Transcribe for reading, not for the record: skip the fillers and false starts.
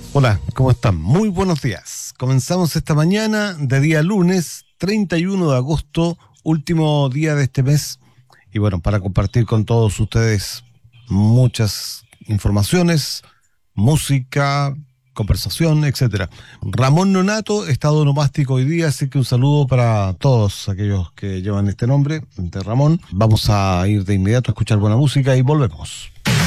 Hola, ¿cómo están? Muy buenos días. Comenzamos esta mañana de día lunes 31 de agosto, último día de este mes. Y bueno, para compartir con todos ustedes muchas informaciones, música, conversación, etcétera. Ramón Nonato, estado onomástico hoy día, así que un saludo para todos aquellos que llevan este nombre de Ramón. Vamos a ir de inmediato a escuchar buena música y volvemos.